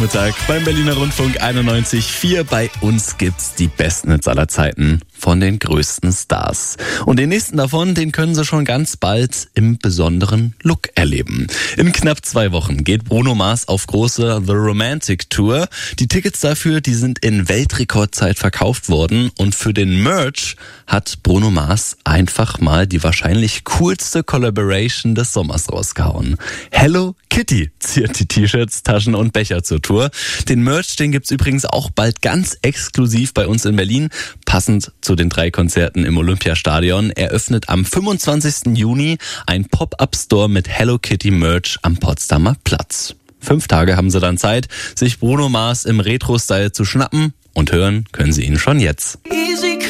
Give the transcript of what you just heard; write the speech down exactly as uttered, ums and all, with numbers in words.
Nachmittag beim Berliner Rundfunk einundneunzig Komma vier. Bei uns gibt's die besten Hits aller Zeiten von den größten Stars. Und den nächsten davon, den können Sie schon ganz bald im besonderen Look erleben. In knapp zwei Wochen geht Bruno Mars auf große The Romantic Tour. Die Tickets dafür, die sind in Weltrekordzeit verkauft worden. Und für den Merch hat Bruno Mars einfach mal die wahrscheinlich coolste Collaboration des Sommers rausgehauen. Hello Kitty ziert die T-Shirts, Taschen und Becher zur Tour. Den Merch, den gibt's übrigens auch bald ganz exklusiv bei uns in Berlin, passend zu den drei Konzerten im Olympiastadion. Eröffnet am fünfundzwanzigsten Juni ein Pop-Up-Store mit Hello Kitty Merch am Potsdamer Platz. Fünf Tage haben Sie dann Zeit, sich Bruno Mars im Retro-Style zu schnappen, und hören können Sie ihn schon jetzt. Easy